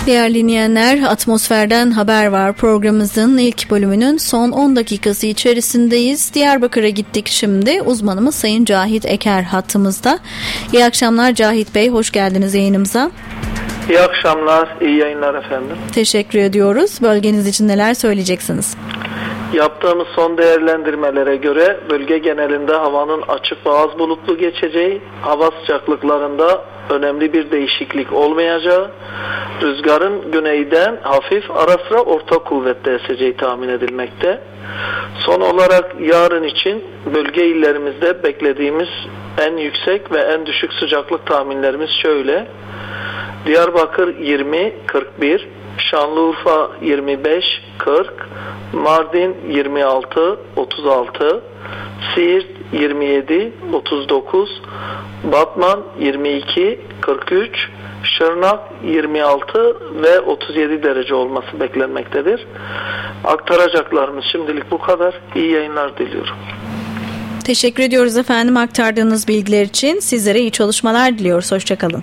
Değerli dinleyenler, Atmosfer'den Haber Var programımızın ilk bölümünün son 10 dakikası içerisindeyiz. Diyarbakır'a gittik şimdi. Uzmanımız Sayın Cahit Eker hattımızda. İyi akşamlar Cahit Bey, hoş geldiniz yayınımıza. İyi akşamlar, iyi yayınlar efendim. Teşekkür ediyoruz. Bölgeniz için neler söyleyeceksiniz? Yaptığımız son değerlendirmelere göre bölge genelinde havanın açık ve az bulutlu geçeceği, hava sıcaklıklarında önemli bir değişiklik olmayacağı, rüzgarın güneyden hafif ara sıra orta kuvvetle eseceği tahmin edilmekte. Son olarak yarın için bölge illerimizde beklediğimiz en yüksek ve en düşük sıcaklık tahminlerimiz şöyle: Diyarbakır 20-41, Şanlıurfa 25-40, Mardin 26-36, Siirt 27-39, Batman 22-43, Şırnak 26 ve 37 derece olması beklenmektedir. Aktaracaklarımız şimdilik bu kadar. İyi yayınlar diliyorum. Teşekkür ediyoruz efendim aktardığınız bilgiler için. Sizlere iyi çalışmalar diliyoruz. Hoşçakalın.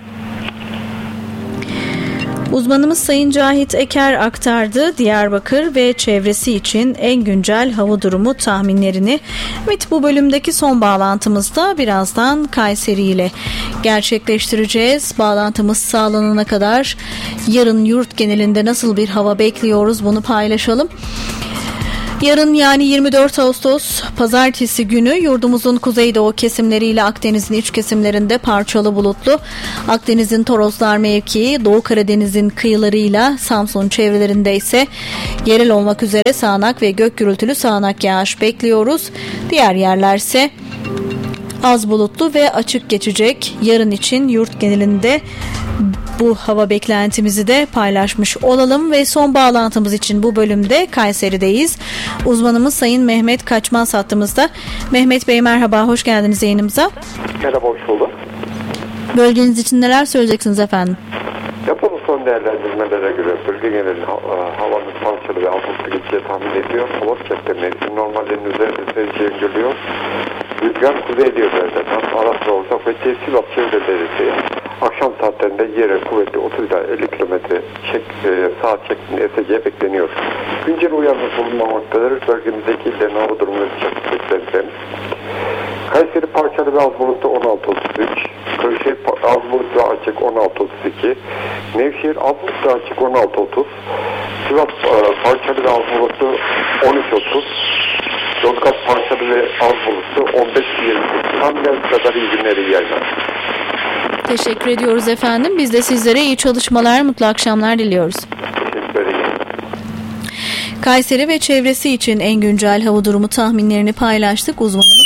Uzmanımız Sayın Cahit Eker aktardı Diyarbakır ve çevresi için en güncel hava durumu tahminlerini. Evet, bu bölümdeki son bağlantımızda birazdan Kayseri ile gerçekleştireceğiz. Bağlantımız sağlanana kadar yarın yurt genelinde nasıl bir hava bekliyoruz bunu paylaşalım. Yarın yani 24 Ağustos Pazartesi günü yurdumuzun kuzeydoğu kesimleriyle Akdeniz'in iç kesimlerinde parçalı bulutlu, Akdeniz'in Toroslar mevkii, Doğu Karadeniz'in kıyılarıyla Samsun çevrelerinde ise yerel olmak üzere sağanak ve gök gürültülü sağanak yağış bekliyoruz. Diğer yerlerse az bulutlu ve açık geçecek. Yarın için yurt genelinde bu hava beklentimizi de paylaşmış olalım ve son bağlantımız için bu bölümde Kayseri'deyiz. Uzmanımız Sayın Mehmet Kaçmaz hattımızda. Mehmet Bey merhaba, hoş geldiniz yayınımıza. Merhaba, hoş bulduk. Bölgeniz için neler söyleyeceksiniz efendim? Yapılan son değerlendirmelere göre bölge genelinde havanın parçalı ve hafif geçeceği tahmin ediyor. Hava sıcaklıkları normallerin üzerinde seyirciye öngörülüyor. Rüzgar kuzey yönlerden ara sıra olacak ve Sivas çevreleri akşam saatlerinde yerel kuvvetli 30 ila 50 km saat şeklinde eseceği bekleniyor. Güncel uyarı bulunmamaktadır. Bölgemizdeki illerin hava durumunu beklentilerimiz. Kayseri parçalı ve az bulutlu 16-33, Kırşehir az bulutlu açık 16-32, Nevşehir az bulutlu açık 16-30, Sivas parçalı ve az bulutlu 13-30, Yozgat parçalı ve az bulutlu 15-20. Tam geldiği kadar iyi günleri yayınlar. Teşekkür ediyoruz efendim. Biz de sizlere iyi çalışmalar, mutlu akşamlar diliyoruz. Teşekkür ederim. Kayseri ve çevresi için en güncel hava durumu tahminlerini paylaştık.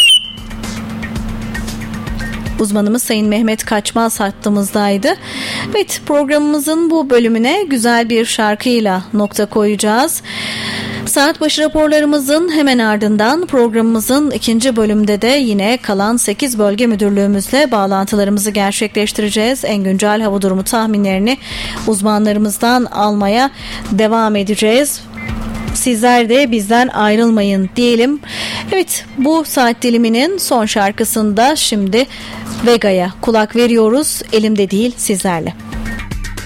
Uzmanımız Sayın Mehmet Kaçmaz hattımızdaydı. Evet, programımızın bu bölümüne güzel bir şarkıyla nokta koyacağız. Saat başı raporlarımızın hemen ardından programımızın ikinci bölümde de yine kalan 8 bölge müdürlüğümüzle bağlantılarımızı gerçekleştireceğiz. En güncel hava durumu tahminlerini uzmanlarımızdan almaya devam edeceğiz. Sizler de bizden ayrılmayın diyelim. Evet, bu saat diliminin son şarkısında şimdi Vega'ya kulak veriyoruz. Elimde değil sizlerle.